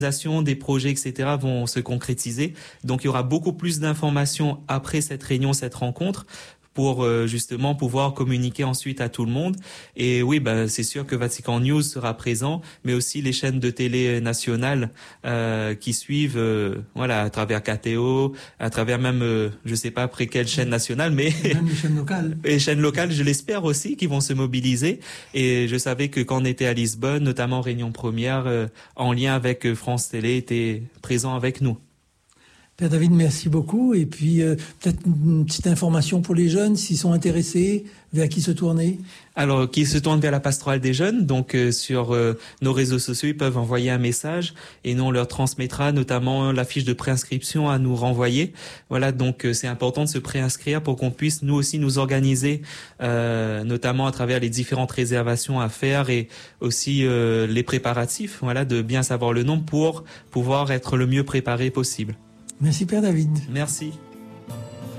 des projets, etc. vont se concrétiser. Donc, il y aura beaucoup plus d'informations après cette réunion, cette rencontre, pour justement pouvoir communiquer ensuite à tout le monde. Et oui, c'est sûr que Vatican News sera présent, mais aussi les chaînes de télé nationales qui suivent, à travers KTO, à travers même, je sais pas après quelle chaîne nationale, mais même les chaînes locales. Les chaînes locales, je l'espère aussi, qui vont se mobiliser. Et je savais que quand on était à Lisbonne, notamment Réunion Première, en lien avec France Télé, était présent avec nous. Père David, merci beaucoup. Et puis, peut-être une petite information pour les jeunes, s'ils sont intéressés, vers qui se tourner? Alors, qui se tournent vers la pastorale des jeunes. Donc, sur nos réseaux sociaux, ils peuvent envoyer un message et nous, on leur transmettra notamment la fiche de préinscription à nous renvoyer. Voilà, donc c'est important de se préinscrire pour qu'on puisse, nous aussi, nous organiser, notamment à travers les différentes réservations à faire et aussi les préparatifs, de bien savoir le nombre pour pouvoir être le mieux préparé possible. Merci Père David. Merci.